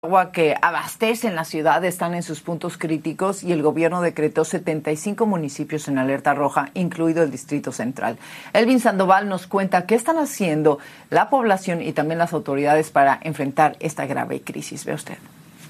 Agua que abastecen la ciudad están en sus puntos críticos y el gobierno decretó 75 municipios en alerta roja, incluido el Distrito Central. Elvin Sandoval nos cuenta qué están haciendo la población y también las autoridades para enfrentar esta grave crisis. Ve usted.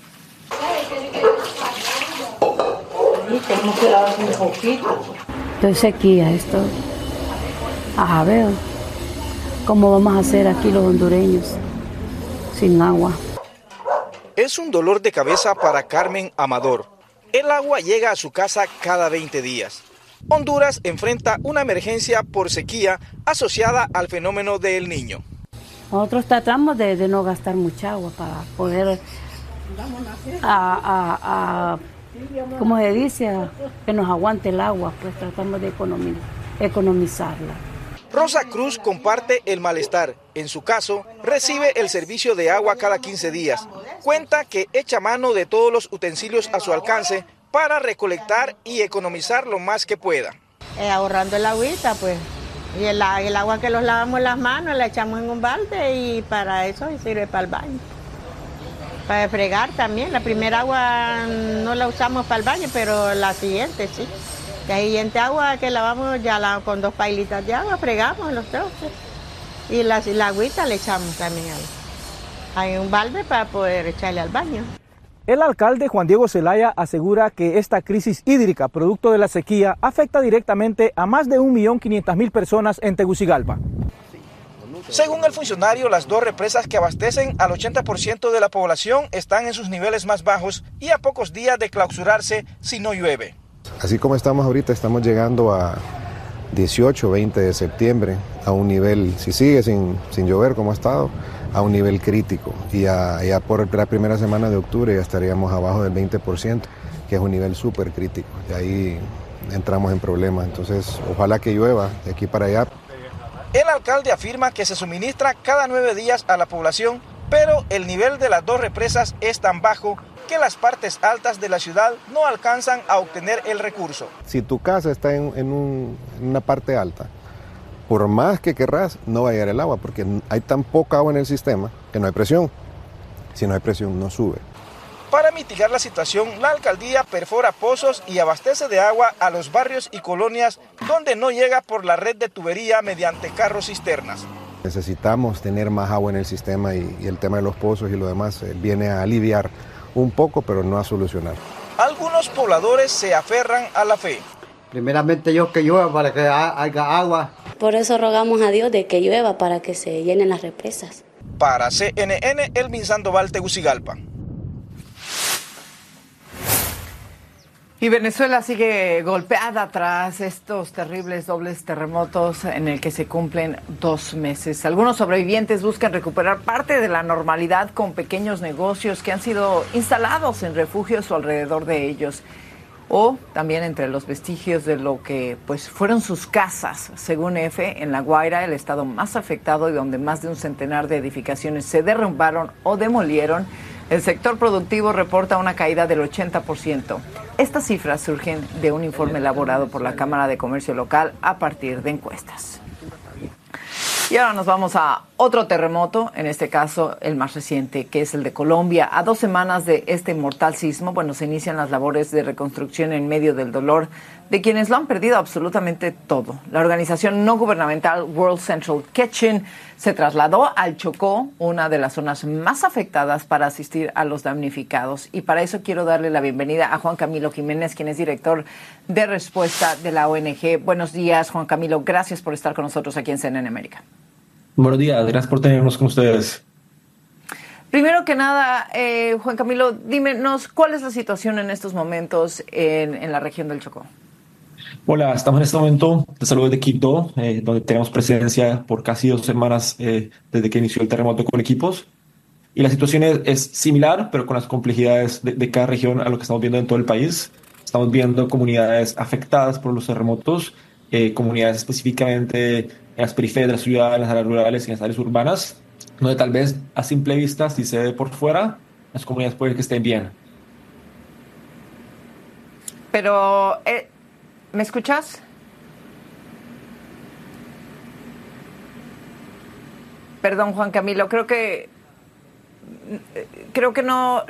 Estoy sequía, esto. Ajá, veo. ¿Cómo vamos a hacer aquí los hondureños sin agua? Es un dolor de cabeza para Carmen Amador. El agua llega a su casa cada 20 días. Honduras enfrenta una emergencia por sequía asociada al fenómeno del Niño. Nosotros tratamos de no gastar mucha agua para poder, ¿cómo se dice? Que nos aguante el agua, pues tratamos de economizarla. Rosa Cruz comparte el malestar. En su caso, recibe el servicio de agua cada 15 días. Cuenta que echa mano de todos los utensilios a su alcance para recolectar y economizar lo más que pueda. Ahorrando el agüita, pues. Y el agua que los lavamos las manos la echamos en un balde y para eso sirve para el baño. Para fregar también. La primera agua no la usamos para el baño, pero la siguiente sí. La siguiente agua que lavamos ya con 2 pailitas de agua, fregamos los trozos. Y la agüita le echamos también hay un balde para poder echarle al baño. El alcalde Juan Diego Zelaya asegura que esta crisis hídrica, producto de la sequía, afecta directamente a más de 1.500.000 personas en Tegucigalpa. Según el funcionario, las 2 represas que abastecen al 80% de la población están en sus niveles más bajos y a pocos días de clausurarse si no llueve. Así como estamos ahorita, estamos llegando a 18, 20 de septiembre a un nivel, si sigue sin llover como ha estado, a un nivel crítico. Y ya por la primera semana de octubre ya estaríamos abajo del 20%, que es un nivel súper crítico. Y ahí entramos en problemas. Entonces, ojalá que llueva de aquí para allá. El alcalde afirma que se suministra cada 9 días a la población, pero el nivel de las 2 represas es tan bajo que las partes altas de la ciudad no alcanzan a obtener el recurso. Si tu casa está en una parte alta, por más que querrás, no va a llegar el agua, porque hay tan poca agua en el sistema que no hay presión. Si no hay presión, no sube. Para mitigar la situación, la alcaldía perfora pozos y abastece de agua a los barrios y colonias donde no llega por la red de tubería mediante carros cisternas. Necesitamos tener más agua en el sistema y el tema de los pozos y lo demás viene a aliviar un poco, pero no a solucionar. Algunos pobladores se aferran a la fe. Primeramente Dios que llueva para que haya agua. Por eso rogamos a Dios de que llueva para que se llenen las represas. Para CNN, Elvin Sandoval, Tegucigalpa. Y Venezuela sigue golpeada tras estos terribles dobles terremotos en el que se cumplen 2 meses. Algunos sobrevivientes buscan recuperar parte de la normalidad con pequeños negocios que han sido instalados en refugios o alrededor de ellos, o también entre los vestigios de lo que pues fueron sus casas. Según EFE, en La Guaira, el estado más afectado y donde más de un centenar de edificaciones se derrumbaron o demolieron, el sector productivo reporta una caída del 80%. Estas cifras surgen de un informe elaborado por la Cámara de Comercio local a partir de encuestas. Y ahora nos vamos a otro terremoto, en este caso el más reciente, que es el de Colombia. A 2 semanas de este mortal sismo, se inician las labores de reconstrucción en medio del dolor de quienes lo han perdido absolutamente todo. La organización no gubernamental World Central Kitchen se trasladó al Chocó, una de las zonas más afectadas, para asistir a los damnificados. Y para eso quiero darle la bienvenida a Juan Camilo Jiménez, quien es director de respuesta de la ONG. Buenos días, Juan Camilo. Gracias por estar con nosotros aquí en CNN América. Buenos días, gracias por tenernos con ustedes. Primero que nada, Juan Camilo, dímenos, ¿cuál es la situación en estos momentos en la región del Chocó? Hola, estamos en este momento de salud de Quito, donde tenemos presencia por casi 2 semanas desde que inició el terremoto con equipos. Y la situación es similar, pero con las complejidades de cada región a lo que estamos viendo en todo el país. Estamos viendo comunidades afectadas por los terremotos, comunidades específicamente en las periferias de la ciudad, en las áreas rurales y en las áreas urbanas, donde tal vez a simple vista, si se ve por fuera, las comunidades pueden que estén bien. Pero, ¿me escuchas? Perdón, Juan Camilo, creo que creo que no